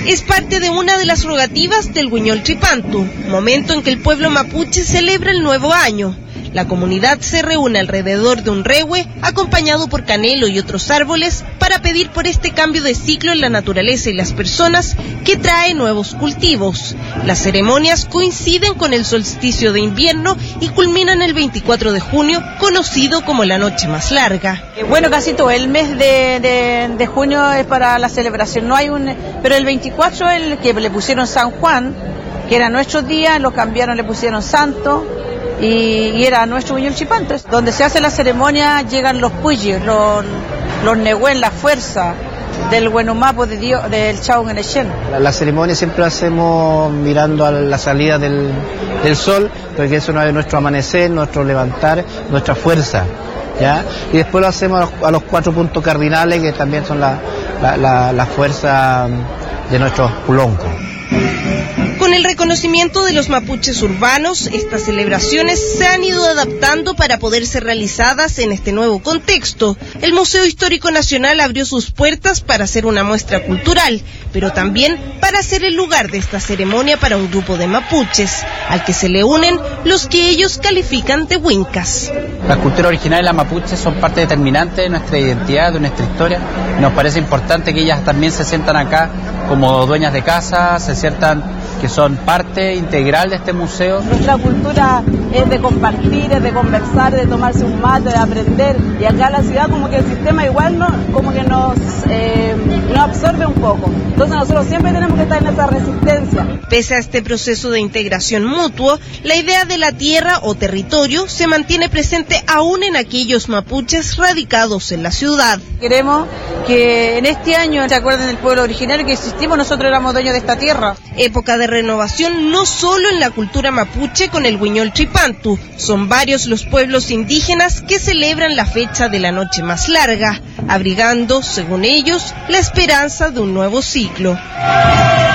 Es parte de una de las rogativas del Huiñol Tripantu, momento en que el pueblo mapuche celebra el nuevo año. La comunidad se reúne alrededor de un rehue, acompañado por canelo y otros árboles, para pedir por este cambio de ciclo en la naturaleza y las personas que trae nuevos cultivos. Las ceremonias coinciden con el solsticio de invierno y culminan el 24 de junio, conocido como la noche más larga. Bueno, casi todo el mes de junio es para la celebración, pero el 24 el que le pusieron San Juan, que era nuestro día, lo cambiaron, le pusieron Santo. Y era nuestro Huiñol Tripantu, donde se hace la ceremonia, llegan los puyos, los nehuén, la fuerza del Huenumapo de Dios, del Chau en Echen. La ceremonia siempre la hacemos mirando a la salida del sol, porque eso es nuestro amanecer, nuestro levantar, nuestra fuerza, ¿ya? Y después lo hacemos a los 4 puntos cardinales, que también son la fuerza de nuestros puloncos. Con el reconocimiento de los mapuches urbanos, estas celebraciones se han ido adaptando para poder ser realizadas en este nuevo contexto. El Museo Histórico Nacional abrió sus puertas para hacer una muestra cultural, pero también para ser el lugar de esta ceremonia para un grupo de mapuches, al que se le unen los que ellos califican de huincas. Las culturas originales de la mapuche son parte determinante de nuestra identidad, de nuestra historia. Nos parece importante que ellas también se sientan acá como dueñas de casa, se sientan que son parte integral de este museo. Nuestra cultura es de compartir, es de conversar, de tomarse un mate, de aprender, y acá en la ciudad como que el sistema igual nos absorbe un poco. Entonces nosotros siempre tenemos que estar en esa resistencia. Pese a este proceso de integración mutuo, la idea de la tierra o territorio se mantiene presente aún en aquellos mapuches radicados en la ciudad. Queremos que en este año se acuerden del pueblo originario que existimos, nosotros éramos dueños de esta tierra. Época de renovación no solo en la cultura mapuche con el Huiñol Tripantu, son varios los pueblos indígenas que celebran la fecha de la noche más larga, abrigando, según ellos, la esperanza de un nuevo ciclo.